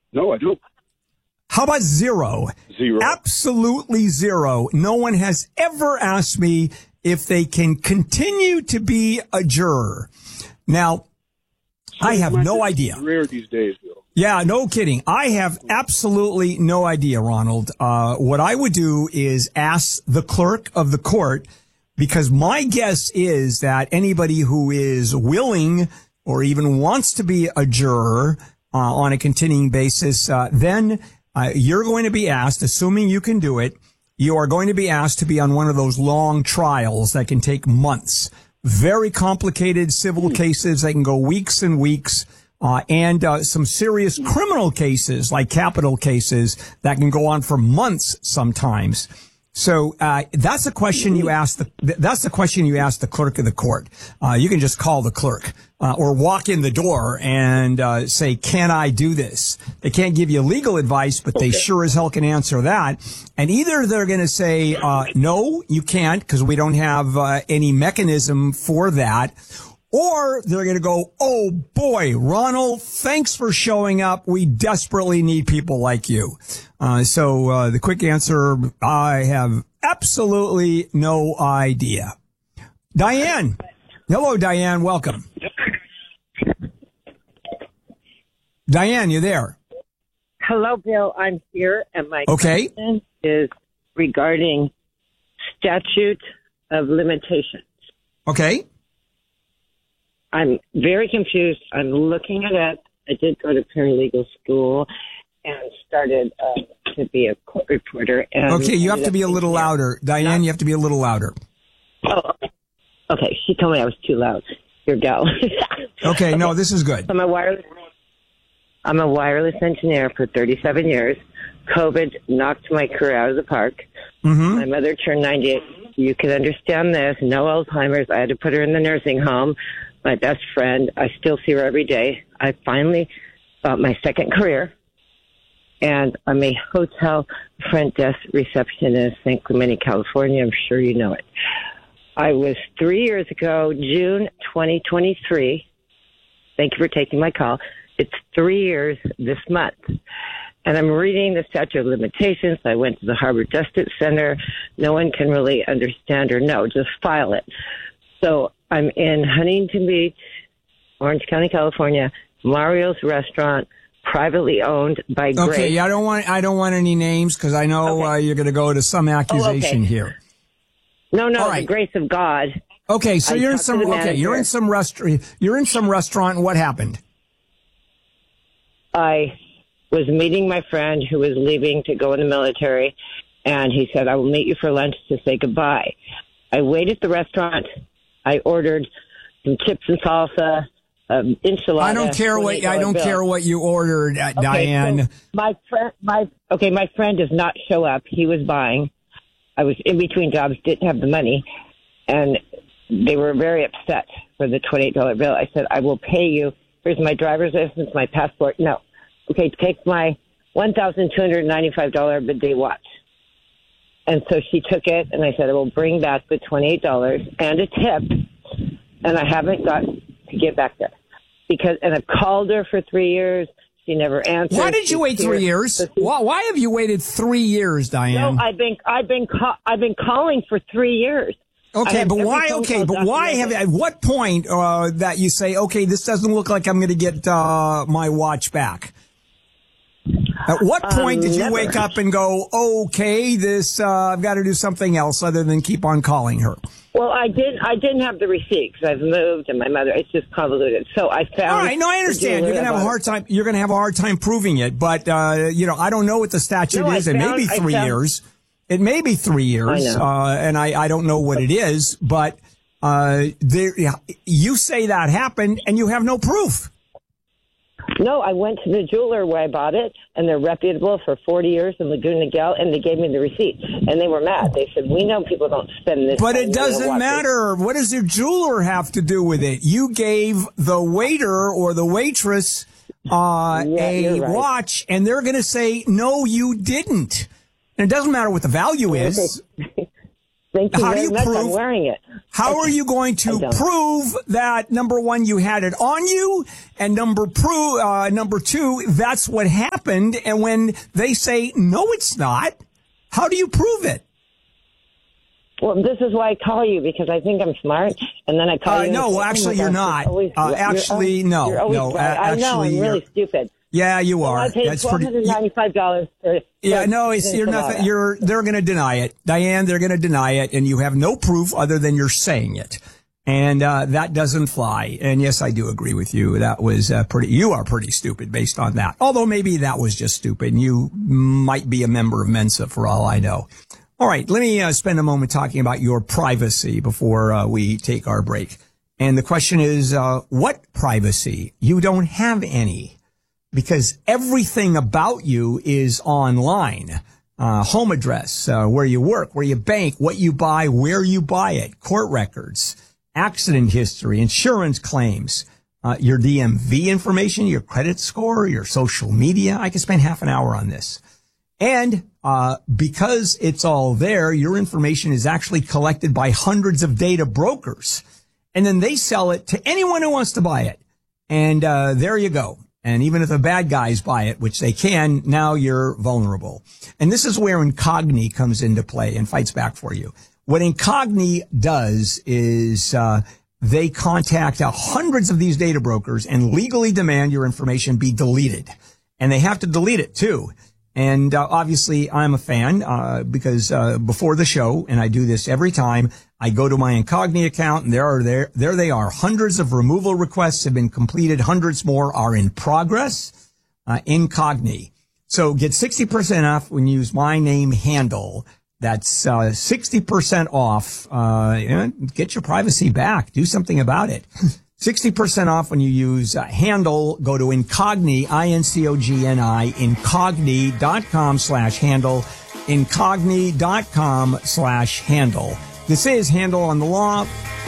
No, I don't. How about zero? Zero. Absolutely zero. No one has ever asked me if they can continue to be a juror. Now, I have no idea. It's rare these days, Bill. Yeah, no kidding. I have absolutely no idea, Ronald. What I would do is ask the clerk of the court, because my guess is that anybody who is willing or even wants to be a juror on a continuing basis, then you're going to be asked, assuming you can do it, you are going to be asked to be on one of those long trials that can take months. Very complicated civil cases that can go weeks and weeks, and some serious criminal cases like capital cases that can go on for months sometimes. So that's the question you ask the clerk of the court. You can just call the clerk or walk in the door and say, "Can I do this?" They can't give you legal advice, but they sure as hell can answer that. And either they're going to say, "No, you can't, because we don't have any mechanism for that." Or they're going to go, "Oh boy, Ronald, thanks for showing up. We desperately need people like you." So the quick answer, I have absolutely no idea. Diane. Hello, Diane. Welcome. Diane, you there? Hello, Bill. I'm here, and my question is regarding statute of limitations. Okay. I'm very confused. I'm looking at it. I did go to paralegal school and started to be a court reporter. And okay, you have to be a little louder. Diane, you have to be a little louder. Oh, okay. She told me I was too loud. Here we go. Okay, no, this is good. I'm a wireless engineer for 37 years. COVID knocked my career out of the park. Mm-hmm. My mother turned 98. You can understand this. No Alzheimer's. I had to put her in the nursing home. My best friend, I still see her every day. I finally got my second career, and I'm a hotel front desk receptionist in San Clemente, California. I'm sure you know it. I was 3 years ago, June 2023. Thank you for taking my call. It's 3 years this month. And I'm reading the statute of limitations. I went to the Harbor Justice Center. No one can really understand or know. Just file it. So I'm in Huntington Beach, Orange County, California, Mario's Restaurant, privately owned by Grace. Okay, I don't want any names because I know you're going to go to some accusation here. No, right. The grace of God. Okay, so you're in some restaurant. And what happened? I was meeting my friend who was leaving to go in the military, and he said, "I will meet you for lunch to say goodbye." I waited at the restaurant. I ordered some chips and salsa, enchilada. I don't care what you ordered, Diane. So my friend does not show up. He was buying. I was in between jobs, didn't have the money, and they were very upset for the $28 bill. I said, "I will pay you. Here's my driver's license, my passport." No. Okay, take my $1,295 bidet watch. And so she took it, and I said, "I will bring back the $28 and a tip." And I haven't got to get back there and I've called her for 3 years. She never answered. Why did you wait 3 years? Why have you waited 3 years, Diane? No, I've been calling for 3 years. Okay, but why? Okay, but why have? At what point that you say, "Okay, this doesn't look like I'm going to get my watch back"? At what point did you wake up and go, "Okay, I've got to do something else other than keep on calling her"? Well, I didn't have the receipt because I've moved and my mother. It's just convoluted. So I found. All right, no, I understand. You're going to have a hard time. You're going to have a hard time proving it, but I don't know what the statute is. It may be 3 years. It may be 3 years, and I don't know what it is. But you say that happened, and you have no proof. No, I went to the jeweler where I bought it, and they're reputable for 40 years in Laguna Niguel, and they gave me the receipt. And they were mad. They said, "We know people don't spend this." But it doesn't matter. What does the jeweler have to do with it? You gave the waiter or the waitress a watch, and they're going to say, "No, you didn't." And it doesn't matter what the value is. Thank you very much. I'm wearing it. How are you going to prove that, number one, you had it on you, and number two, that's what happened? And when they say, no, it's not, how do you prove it? Well, this is why I call you, because I think I'm smart, and then I call you. No, actually, you're not. No. I know, I'm really stupid. Yeah, you are. I paid $1,295 for. Yeah, no, you're nothing. They're going to deny it, Diane. They're going to deny it, and you have no proof other than you're saying it, and that doesn't fly. And yes, I do agree with you. That was You are pretty stupid based on that. Although maybe that was just stupid. And you might be a member of Mensa for all I know. All right, let me spend a moment talking about your privacy before we take our break. And the question is, what privacy? You don't have any, because everything about you is online. Home address, where you work, where you bank, what you buy, where you buy it, court records, accident history, insurance claims, your DMV information, your credit score, your social media. I could spend half an hour on this. And because it's all there, your information is actually collected by hundreds of data brokers. And then they sell it to anyone who wants to buy it. And there you go. And even if the bad guys buy it, which they can, now you're vulnerable. And this is where Incogni comes into play and fights back for you. What Incogni does is they contact hundreds of these data brokers and legally demand your information be deleted. And they have to delete it, too. And obviously, I'm a fan because before the show, and I do this every time, I go to my Incogni account, and there they are. Hundreds of removal requests have been completed. Hundreds more are in progress. Incogni. So get 60% off when you use my name Handel. That's 60% off. Get your privacy back. Do something about it. 60% off when you use Handel. Go to Incogni, Incogni, Incogni.com/Handel, Incogni.com/Handel. This is Handel on the Law.